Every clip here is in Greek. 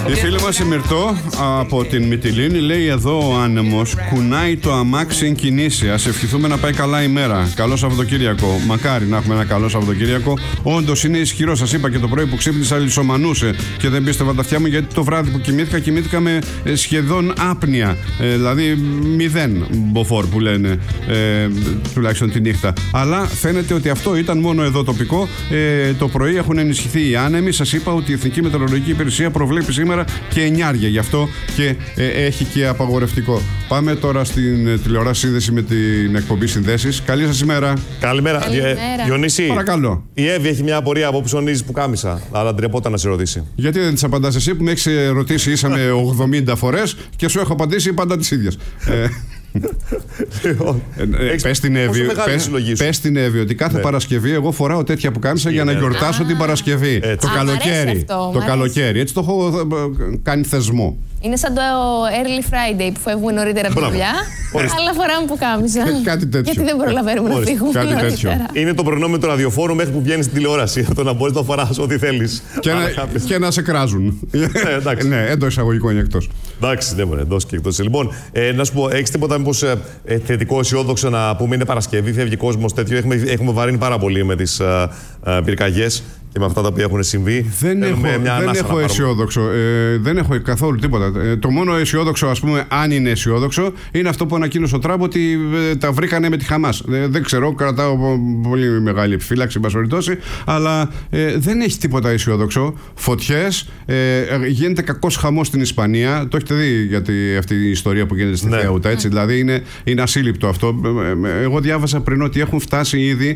Η φίλη μας η Μυρτώ από την Μυτιλήνη λέει: εδώ ο άνεμος κουνάει το αμάξι εν κινήσει. Ας ευχηθούμε να πάει καλά η μέρα. Καλό Σαββατοκύριακο. Μακάρι να έχουμε ένα καλό Σαββατοκύριακο. Όντως είναι ισχυρό. Σας είπα και το πρωί που ξύπνησα λυσομανούσε και δεν πίστευα τα αυτιά μου, γιατί το βράδυ που κοιμήθηκα με σχεδόν άπνοια. Δηλαδή 0 μποφόρ που λένε, τουλάχιστον τη νύχτα. Αλλά φαίνεται ότι αυτό ήταν μόνο εδώ τοπικό. Το πρωί έχουν ενισχυθεί οι άνεμοι. Σας είπα ότι η Εθνική Μετεωρολογική Υπηρεσία προβλέπει σήμερα και εννιάρια, γι' αυτό και έχει και απαγορευτικό. Πάμε τώρα στην τηλεόραση σύνδεση με την εκπομπή Συνδέσεις. Καλή σας ημέρα. Καλημέρα. Διονύση, παρακαλώ. Η Εύη έχει μια απορία από που ψωνίζεις που κάμισα, αλλά ντρεπόταν να σε ρωτήσει. Γιατί δεν της απαντάς εσύ που με έχεις ρωτήσει ίσα με 80 φορές και σου έχω απαντήσει πάντα τις ίδιες. Πες την Εύη ότι κάθε Παρασκευή εγώ φοράω τέτοια πουκάμισα για να γιορτάσω την Παρασκευή. Το καλοκαίρι. Το καλοκαίρι. Έτσι το έχω κάνει θεσμό. Είναι σαν το early Friday που φεύγουμε νωρίτερα από τη δουλειά, αλλά φοράμε πουκάμισα. Κάτι τέτοιο. Γιατί δεν προλαβαίνουμε να φύγουμε νωρίτερα. Είναι το προνόμιο του ραδιοφόρου μέχρι που βγαίνει στην τηλεόραση. Το να μπορείς να φοράς ό,τι θέλεις. Και να σε κράζουν. Ναι, εντός εισαγωγικών ή εκτός. Εντάξει, δεν μπορεί, εντός και εκτός. Λοιπόν, να σου πω, έχεις τίποτα μήπως θετικό, αισιόδοξο να πούμε? Είναι Παρασκευή, φεύγει κόσμος τέτοιο. Έχουμε βαρύνει πάρα πολύ με τις πυρκαγιές και με αυτά τα οποία έχουν συμβεί. Δεν έχω αισιόδοξο. Δεν έχω καθόλου τίποτα. Το μόνο αισιόδοξο, ας πούμε, αν είναι αισιόδοξο, είναι αυτό που ανακοίνωσε ο Τραμπ ότι τα βρήκανε με τη Χαμάς. Δεν ξέρω, κρατάω πολύ μεγάλη επιφύλαξη, εν πάση περιπτώσει, αλλά δεν έχει τίποτα αισιόδοξο. Φωτιές, γίνεται κακός χαμός στην Ισπανία. Το έχετε δει, γιατί αυτή η ιστορία που γίνεται στη Θέουτα, έτσι. Δηλαδή είναι ασύλληπτο αυτό. Εγώ διάβασα πριν ότι έχουν φτάσει ήδη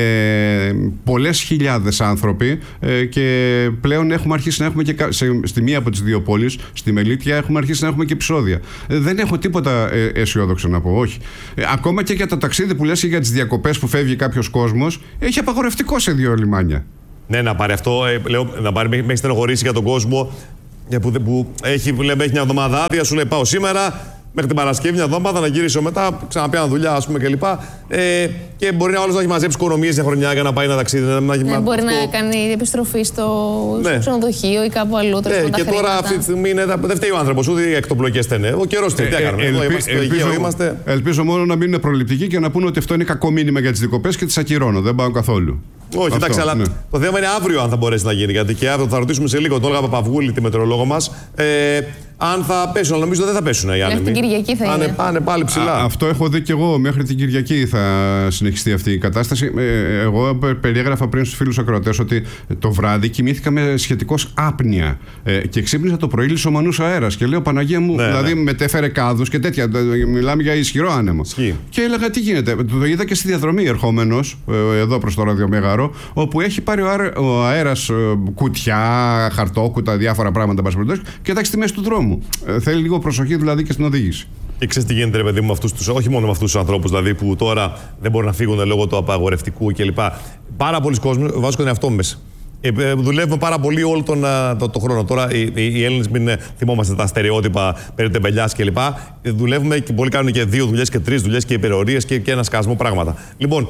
πολλές χιλιάδες άνθρωποι. Και πλέον έχουμε αρχίσει να έχουμε και στη μία από τις δύο πόλεις, στη Μελίτια, έχουμε αρχίσει να έχουμε και επεισόδια. Δεν έχω τίποτα αισιόδοξο να πω, όχι. Ακόμα και για τα ταξίδι που λες ή για τις διακοπές που φεύγει κάποιος κόσμος, έχει απαγορευτικό σε 2 λιμάνια. Ναι, να πάρει αυτό, λέω, να πάρει, με έχει στενοχωρήσει για τον κόσμο που έχει μια εβδομάδα άδεια, σου λέει πάω σήμερα. Μέχρι την Παρασκευή, μια εβδομάδα να γυρίσω μετά, ξαναπιάνω δουλειά, ας πούμε κλπ. Και μπορεί να όλος να έχει μαζέψει οικονομίες για χρονιά για να πάει ένα ταξίδι. Μπορεί να κάνει επιστροφή στο ξενοδοχείο ή κάπου αλλού. Και τώρα αυτή τη στιγμή δεν φταίει ο άνθρωπος, ούτε οι εκτοπλογές στενέ. Ο καιρός τι έκαναμε. Ελπίζω μόνο να μην είναι προληπτικοί και να πούνε ότι αυτό είναι κακό μήνυμα για τις δικοπές και τις ακυρώνω. Δεν πάω καθόλου. Όχι, εντάξει, αλλά το θέμα είναι αύριο αν θα μπορέσει να γίνει. Γιατί και αύριο θα ρωτήσουμε σε λίγο τον Όλγα Παπαυγούλη, τη μετεωρολόγο μας, αν θα πέσουν. Αλλά νομίζω δεν θα πέσουν οι άνεμοι. Μέχρι την Κυριακή θα είναι. Πάνε πάλι ψηλά. Αυτό έχω δει και εγώ. Μέχρι την Κυριακή θα συνεχιστεί αυτή η κατάσταση. Εγώ περιέγραφα πριν στους φίλους ακροατές ότι το βράδυ κοιμήθηκα με σχετικώς άπνοια. Και ξύπνησα το πρωί λυσομανούς αέρας. Και λέω Παναγία μου, δηλαδή μετέφερε κάδους και τέτοια. Μιλάμε για ισχυρό άνεμο. Και έλεγα τι γίνεται. Το είδα και στη διαδρομή ερχόμενος εδώ προς το ραδιομέγαρο, όπου έχει πάρει ο αέρας κουτιά, χαρτόκουτα, διάφορα πράγματα και εντάξει στη μέση του δρόμου. Θέλει λίγο προσοχή δηλαδή και στην οδήγηση. Και ξέρεις τι γίνεται, ρε παιδί μου, όχι μόνο με αυτούς τους ανθρώπους δηλαδή, που τώρα δεν μπορούν να φύγουν λόγω του απαγορευτικού κλπ. Πάρα πολλοί κόσμοι, βάζω τον εαυτό μου μέσα. Δουλεύουμε πάρα πολύ όλο τον χρόνο. Τώρα οι Έλληνες, μην θυμόμαστε τα στερεότυπα περί τεμπελιάς κλπ. Δουλεύουμε και πολλοί κάνουν και 2 δουλειές και 3 δουλειές και υπερορίες και ένα σκασμό πράγματα. Λοιπόν,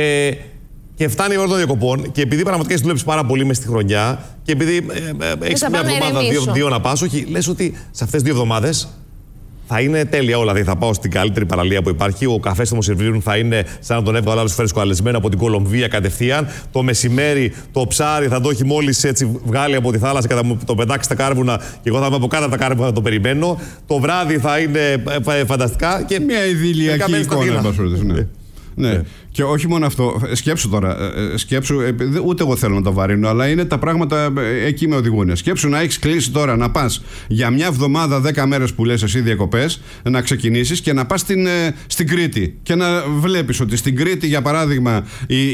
και φτάνει η ώρα των διακοπών, και επειδή πραγματικά έχει δουλέψει πάρα πολύ μες στη χρονιά, και επειδή έχεις μια εβδομάδα, 2 να πας, όχι, λες ότι σε αυτές τις 2 εβδομάδες θα είναι τέλεια όλα. Δηλαδή θα πάω στην καλύτερη παραλία που υπάρχει. Ο καφές που μου σερβίρουν θα είναι σαν να τον έβγαλα άλλος φρεσκοαλεσμένο από την Κολομβία κατευθείαν. Το μεσημέρι το ψάρι θα το έχει μόλις έτσι βγάλει από τη θάλασσα και θα μου το πετάξει στα κάρβουνα. Και εγώ θα είμαι από κάτω από τα κάρβουνα να το περιμένω. Το βράδυ θα είναι φανταστικά. Και μια ειδηλιακή εικόνα. Ναι. Και όχι μόνο αυτό, σκέψου τώρα, ούτε εγώ θέλω να το βαρύνω, αλλά είναι τα πράγματα εκεί με οδηγούν. Σκέψου να έχεις κλείσει τώρα να πας για μια εβδομάδα 10 μέρες που λες εσύ διακοπές, να ξεκινήσεις και να πας στην Κρήτη και να βλέπεις ότι στην Κρήτη, για παράδειγμα,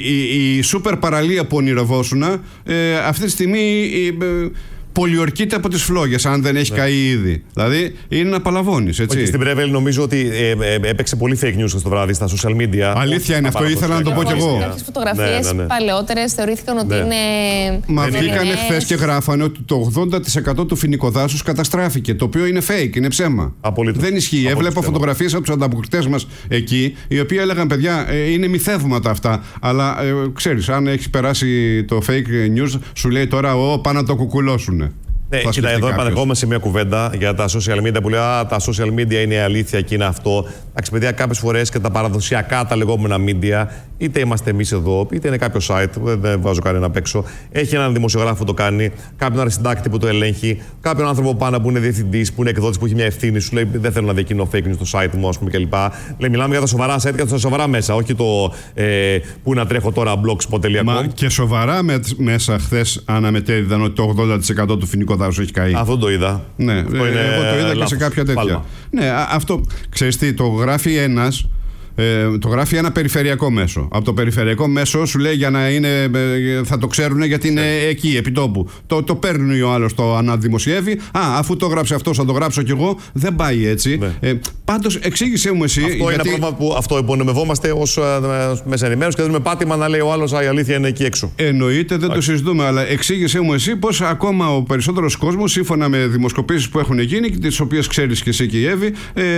η σούπερ παραλία που ονειρευόσουνα αυτή τη στιγμή πολιορκείται από τις φλόγες, αν δεν έχει καεί ήδη. Δηλαδή είναι να παλαβώνεις, έτσι. Και στην Πρέβελ νομίζω ότι έπαιξε πολύ fake news το βράδυ στα social media. Αλήθεια είναι αυτό, ήθελα να το πω κι εγώ. Κάποιες φωτογραφίες παλαιότερες θεωρήθηκαν ότι είναι. Μα βγήκανε χθες και γράφανε ότι το 80% του φοινικοδάσους καταστράφηκε. Το οποίο είναι fake, είναι ψέμα. Απολύτως. Δεν ισχύει. Έβλεπα φωτογραφίες από τους ανταποκριτές μας εκεί, οι οποίοι έλεγαν παιδιά, είναι μυθεύματα αυτά. Αλλά ξέρεις, αν έχει περάσει το fake news, σου λέει τώρα, πάνε να το κουκουλώσουν. Κοίτα, εδώ επανερχόμαστε σε μια κουβέντα για τα social media που λέει τα social media είναι η αλήθεια και είναι αυτό. Εντάξει, παιδιά, κάποιες φορές και τα παραδοσιακά τα λεγόμενα media, είτε είμαστε εμείς εδώ, είτε είναι κάποιο site, δεν βάζω κανένα απ' έξω, έχει έναν δημοσιογράφο που το κάνει, κάποιον αριστιντάκτη που το ελέγχει, κάποιον άνθρωπο πάνω που είναι διευθυντής, που είναι εκδότης, που έχει μια ευθύνη, σου λέει δεν θέλω να διακινώ fake news στο site μου, ας πούμε κλπ. Λέει, μιλάμε για τα σοβαρά site και τα σοβαρά μέσα, όχι το που να τρέχω τώρα blogspot.com. Μα και σοβαρά μέσα χθες αναμετέδιδαν ότι το 80% του φοινικού δάσους έχει καεί. Αυτό το είδα. Ναι, εγώ το είδα και σε κάποια τέτοια. Πάλμα. Ναι, αυτό ξέρεις τι, το γράφει ένας. Το γράφει ένα περιφερειακό μέσο. Από το περιφερειακό μέσο σου λέει για να είναι. Θα το ξέρουν γιατί είναι εκεί, επί τόπου. Το παίρνει ο άλλος, το αναδημοσιεύει. Αφού το γράψει αυτό, θα το γράψω κι εγώ. Δεν πάει έτσι. Ναι. Πάντως, εξήγησέ μου εσύ. Αυτό είναι ένα πρόβλημα που αυτό υπονομευόμαστε ως μέσα ενημέρωση και δίνουμε πάτημα να λέει ο άλλος η αλήθεια είναι εκεί έξω. Εννοείται, δεν το συζητούμε. Αλλά εξήγησέ μου εσύ πώς ακόμα ο περισσότερος κόσμος, σύμφωνα με δημοσκοπήσεις που έχουν γίνει, τις οποίες ξέρεις και εσύ και η Εύη,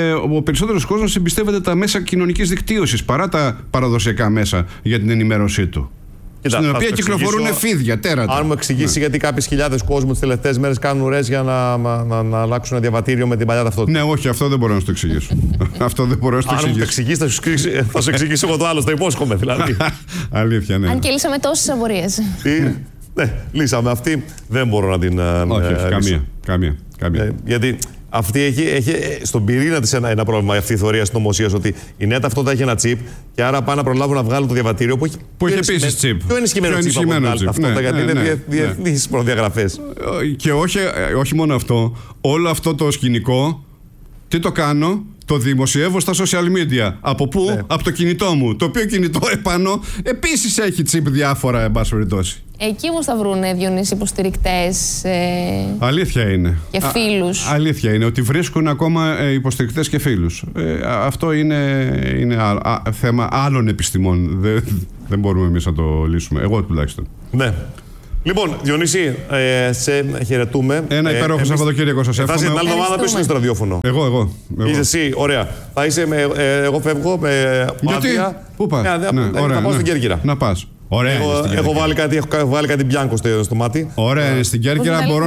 ο περισσότερος κόσμος εμπιστεύεται τα μέσα κοινωνικής δικτύωσης παρά τα παραδοσιακά μέσα για την ενημέρωσή του. Κοίτα, στην οποία κυκλοφορούν φίδια, τέρατα. Αν μου εξηγήσει γιατί κάποιες χιλιάδες κόσμου τις τελευταίες μέρες κάνουν ουρές για να αλλάξουν ένα διαβατήριο με την παλιά ταυτότητα. Ναι, όχι, αυτό δεν μπορώ να σου το εξηγήσω. Αυτό δεν μπορώ να σου το εξηγήσω. Αν μου το εξηγήσει, θα σου εξηγήσω εγώ το άλλο, το υπόσχομαι δηλαδή. Αλήθεια, ναι. Αν και λύσαμε τόσες απορίες. Ναι, λύσαμε. Αυτή δεν μπορώ να την. Όχι, καμία. Γιατί αυτή έχει στον πυρήνα της ένα πρόβλημα, αυτή η θεωρία συνωμοσίας, ότι η νέα ταυτότητα έχει ένα τσιπ και άρα πάνε να προλάβουν να βγάλουν το διαβατήριο που έχει επίσης τσιπ. Πιο ενισχυμένο τσιπ από την άλλη ταυτότητα, γιατί είναι διεθνείς προδιαγραφές. Και όχι μόνο αυτό, όλο αυτό το σκηνικό, τι το κάνω? Το δημοσιεύω στα social media. Από πού? Ναι. Από το κινητό μου. Το οποίο κινητό επάνω επίσης έχει τσιπ διάφορα, εν πάση περιπτώσει. Εκεί όμως θα βρούνε, Διονύση, υποστηρικτές. Αλήθεια είναι. Και φίλους. Αλήθεια είναι ότι βρίσκουν ακόμα υποστηρικτές και φίλους. Αυτό είναι θέμα άλλων επιστημών. Δεν μπορούμε εμείς να το λύσουμε. Εγώ τουλάχιστον. Ναι. Λοιπόν, Διονύση, σε χαιρετούμε. Ένα υπέροχο Σαββατοκύριακο σας εύχομαι. Θα είσαι την άλλη εβδομάδα, ποιος είναι στο ραδιόφωνο? Εγώ. Είσαι εσύ, ωραία. Θα είσαι εγώ φεύγω με άδεια. Πού πας? Θα πάω στην Κέρκυρα. Να πας. Ωραία. Έχω βάλει κάτι μπιάνκο στο μάτι. Ωραία, στην Κέρκυρα μπορώ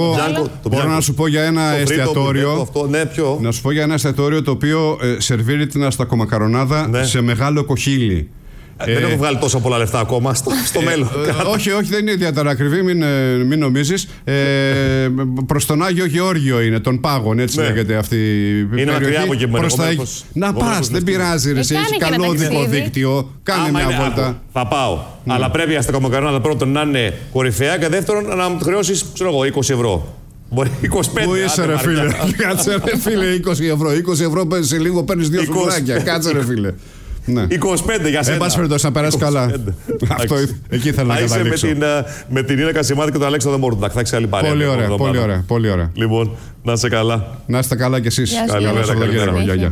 να σου πω για ένα εστιατόριο. Ναι, ποιο? Να σου πω για ένα εστιατόριο το οποίο σερβίρει την αστακομακαρονάδα σε μεγάλο κοχύλι. Δεν έχω βγάλει τόσο πολλά λεφτά ακόμα στο μέλλον. Όχι, δεν είναι ιδιαίτερα ακριβή, μην νομίζεις. Προς τον Άγιο Γεώργιο είναι, τον Πάγων, έτσι λέγεται αυτή η περιοχή. Είναι μακριά από εκεί που να πας, δεν πειράζει, έχει καλό οδικό δίκτυο. Κάνε μια βόλτα. Θα πάω. Αλλά πρέπει η αστακομακαρονάδα πρώτον να είναι κορυφαία και δεύτερον να μου χρεώσεις, ξέρω εγώ, 20 ευρώ. Μπορεί 25. Πού είσαι, ρε φίλε? Κάτσε, ρε φίλε, 20 ευρώ. 20 ευρώ σε λίγο παίρνεις 2 σουβλάκια. Κάτσε, ρε φίλε. Ναι. 25 για σένα. Εν πάση περιπτώσει, να περάσει καλά. Αυτό εκεί θέλω να καταλήξω. Με την Ίνα Κασιμάτη και τον Αλέξανδρο Μόρντακ. Θα έχεις άλλη παρέα. Πολύ ωραία. Λοιπόν, να είστε καλά. Να είστε καλά κι εσείς. Καλό Σαββατοκύριακο.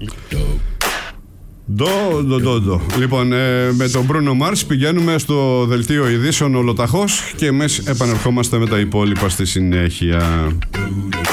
Λοιπόν, με τον Μπρούνο Μάρς πηγαίνουμε στο δελτίο ειδήσεων ολοταχώς και εμείς επανερχόμαστε με τα υπόλοιπα στη συνέχεια.